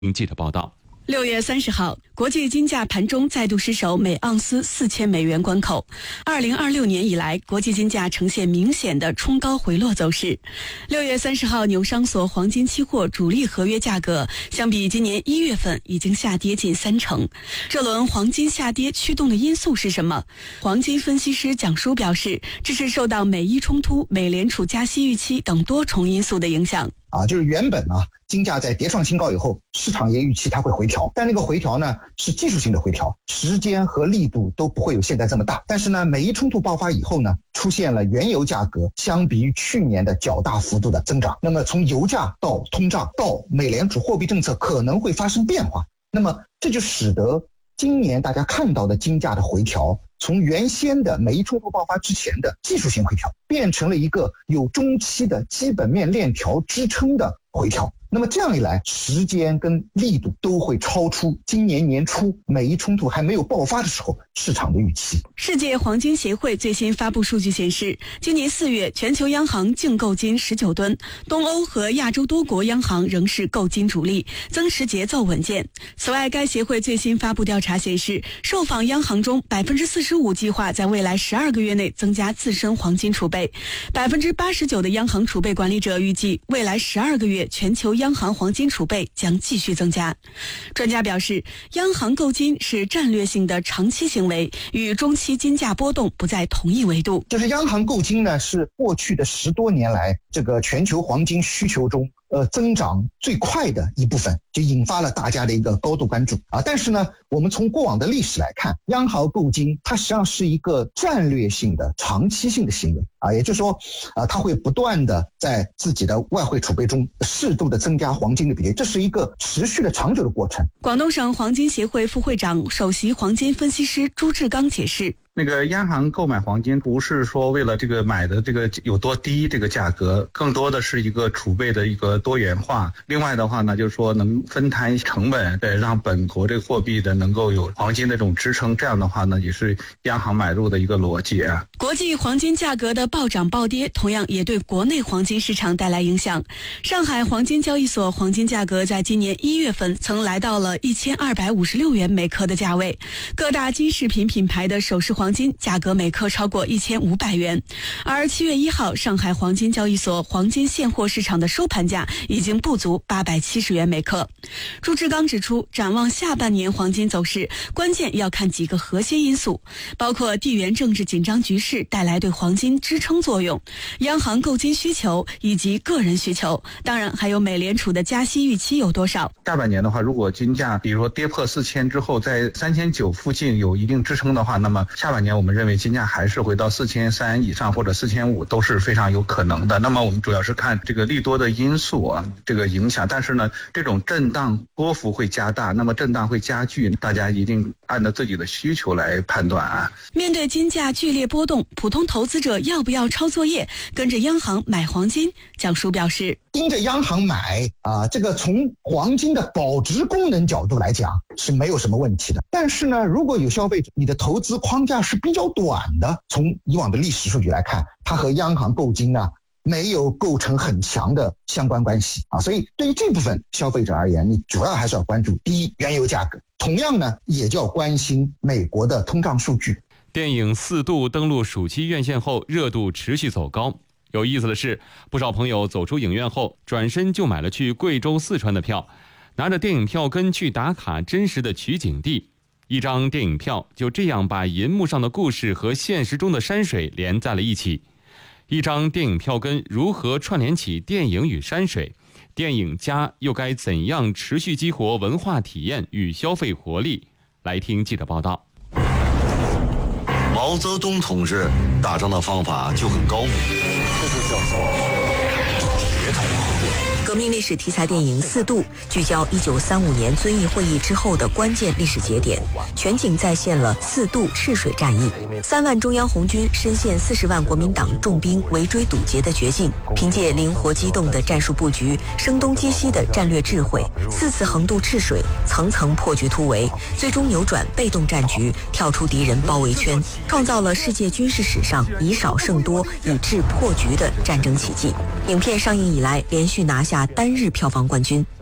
记者报道。 6月30号，国际金价盘中再度失守每盎司4000美元关口。2026年以来，国际金价呈现明显的冲高回落走势。6月30号，纽商所黄金期货主力合约价格相比今年1月份已经下跌近30%。这轮黄金下跌驱动的因素是什么？黄金分析师蒋叔表示，这是受到美伊冲突、美联储加息预期等多重因素的影响。 就是原本金价在跌创新高以后，市场也预期它会回调，但那个回调呢是技术性的回调，时间和力度都不会有现在这么大。但是呢，美伊冲突爆发以后呢，出现了原油价格相比于去年的较大幅度的增长。那么从油价到通胀到美联储货币政策可能会发生变化，那么这就使得今年大家看到的金价的回调，从原先的美伊冲突爆发之前的技术性回调，变成了一个有中期的基本面链条支撑的回调。那么这样一来，时间跟力度都会超出今年年初美伊冲突还没有爆发的时候市场的预期。 世界黄金协会最新发布数据显示，今年4月全球央行净购金19吨，东欧和亚洲多国央行仍是购金主力，增持节奏稳健。此外，该协会最新发布调查显示，受访央行中45%计划在未来12个月内增加自身黄金储备，89%的央行储备管理者预计未来12个月全球央行黄金储备将继续增加。专家表示，央行购金是战略性的长期行为，与中期金价波动不在同一维度。 就是央行购金呢，是过去的10多年来这个全球黄金需求中增长最快的一部分，就引发了大家的一个高度关注但是呢，我们从过往的历史来看，央行购金它实际上是一个战略性的长期性的行为也就是说它会不断的在自己的外汇储备中适度的增加黄金的比例，这是一个持续的长久的过程。 广东省黄金协会副会长、首席黄金分析师朱志刚解释， 那个央行购买黄金不是说为了这个买的这个有多低这个价格，更多的是一个储备的一个多元化。另外的话呢，就是说能分摊成本，让本国这个货币的能够有黄金的这种支撑，这样的话呢，也是央行买入的一个逻辑国际黄金价格的暴涨暴跌，同样也对国内黄金市场带来影响。上海黄金交易所黄金价格在今年1月份曾来到了1256元每克的价位，各大金饰品品牌的首饰黄金价格每克超过1500元。而7月1号，上海黄金交易所黄金现货市场的收盘价已经不足870元每克。朱志刚指出，展望下半年黄金走势，关键要看几个核心因素，包括地缘政治紧张局势带来对黄金支撑作用，央行购金需求以及个人需求，当然还有美联储的加息预期有多少。 下半年的话，如果金价比如说跌破4000之后，在3900附近有一定支撑的话，那么下半年我们认为金价还是会到4300以上或者4500都是非常有可能的。那么我们主要是看这个利多的因素这个影响，但是呢，这种震荡波幅会加大，那么震荡会加剧，大家一定按照自己的需求来判断面对金价剧烈波动，普通投资者要不要抄作业，跟着央行买黄金？蒋叔表示， 盯着央行买这个从黄金的保值功能角度来讲是没有什么问题的。但是呢，如果有消费者你的投资框架是比较短的，从以往的历史数据来看，它和央行购金没有构成很强的相关关系所以对于这部分消费者而言，你主要还是要关注第一，原油价格，同样呢也就要关心美国的通胀数据。 电影《4度》登陆暑期院线后，热度持续走高。有意思的是，不少朋友走出影院后，转身就买了去贵州、四川的票，拿着电影票根去打卡真实的取景地。一张电影票就这样把银幕上的故事和现实中的山水连在了一起。一张电影票根如何串联起电影与山水？电影家又该怎样持续激活文化体验与消费活力？来听记者报道。 毛泽东同志打仗的方法就很高明，这就叫做协同合作。 革命历史题材电影《4度》聚焦1935年遵义会议之后的关键历史节点，全景再现了4度赤水战役。3万中央红军深陷40万国民党重兵围追堵截的绝境，凭借灵活机动的战术布局、声东击西的战略智慧，4次横渡赤水，层层破局突围，最终扭转被动战局，跳出敌人包围圈，创造了世界军事史上以少胜多、以智破局的战争奇迹。影片上映以来，连续拿下单日票房冠军。